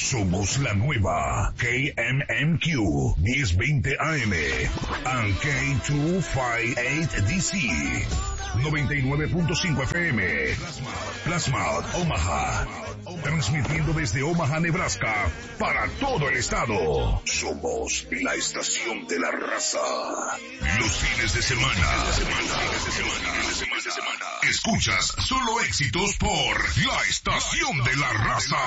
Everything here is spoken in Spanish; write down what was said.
Somos la nueva KMMQ 1020 AM and K258DC 99.5 FM. Plasma Omaha. Transmitiendo desde Omaha, Nebraska, para todo el estado. Somos la estación de la raza. Los fines de semana. Escuchas solo éxitos por la estación de la raza.